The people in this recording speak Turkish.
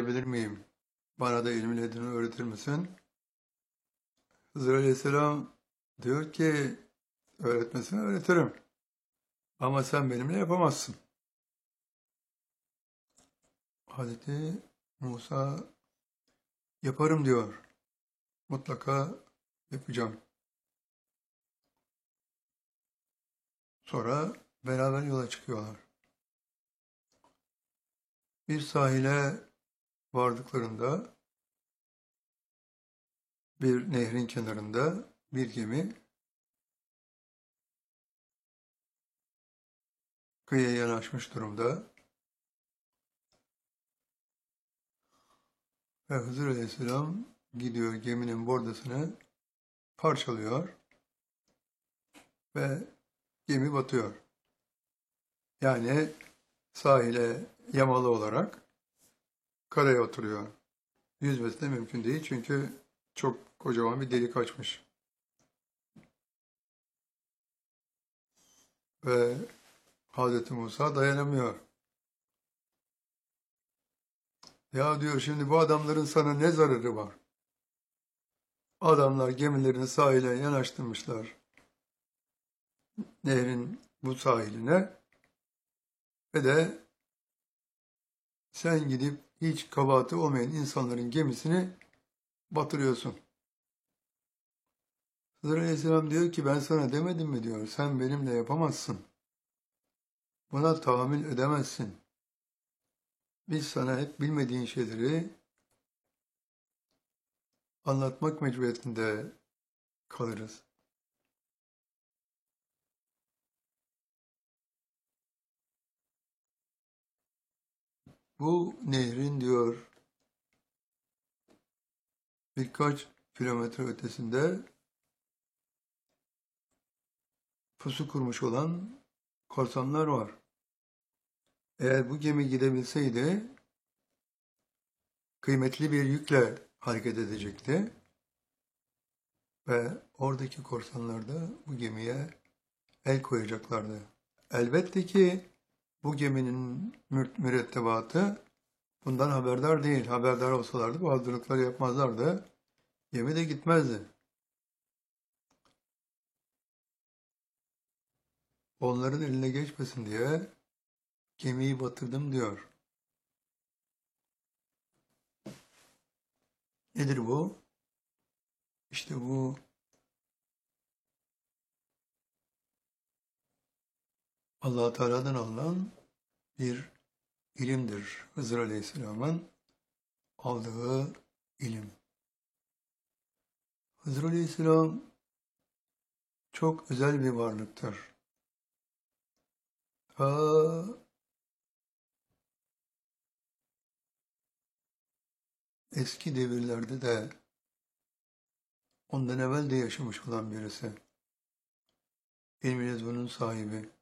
alabilir miyim? Bana da ilmin edini öğretir misin? Hızır Aleyhisselam diyor ki öğretmesini öğretirim. Ama sen benimle yapamazsın. Hazreti Musa yaparım diyor. Mutlaka yapacağım. Sonra beraber yola çıkıyorlar. Bir sahile vardıklarında bir nehrin kenarında bir gemi kıyıya yanaşmış durumda ve Hızır Aleyhisselam gidiyor geminin bordasını parçalıyor ve gemi batıyor. Yani sahile yamalı olarak karaya oturuyor. Yüzmesi de mümkün değil çünkü çok kocaman bir delik açmış. Ve Hazreti Musa dayanamıyor. Ya diyor şimdi bu adamların sana ne zararı var? Adamlar gemilerini sahile yanaştırmışlar. Nehrin bu sahiline ve de sen gidip hiç kabahati olmayan insanların gemisini batırıyorsun. Hızır Aleyhisselam diyor ki ben sana demedim mi diyor. Sen benimle yapamazsın. Buna tahammül edemezsin. Biz sana hep bilmediğin şeyleri anlatmak mecburiyetinde kalırız. Bu nehrin diyor birkaç kilometre ötesinde pusu kurmuş olan korsanlar var. Eğer bu gemi gidebilseydi kıymetli bir yükle hareket edecekti ve oradaki korsanlar da bu gemiye el koyacaklardı. Elbette ki bu geminin mürettebatı bundan haberdar değil. Haberdar olsalardı bu hazırlıkları yapmazlardı. Gemi de gitmezdi. Onların eline geçmesin diye gemiyi batırdım diyor. Nedir bu? İşte bu Allah Teala'dan alınan bir ilimdir. Hızır Aleyhisselam'ın aldığı ilim. Hızır Aleyhisselam çok özel bir varlıktır. Ta eski devirlerde de ondan evvel de yaşamış olan birisi. İlmin ezberinin sahibi.